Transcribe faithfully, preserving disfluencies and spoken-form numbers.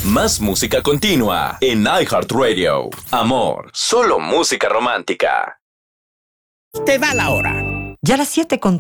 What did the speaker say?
Más música continua en iHeartRadio. Amor, solo música romántica. Te va la hora. Ya a las siete con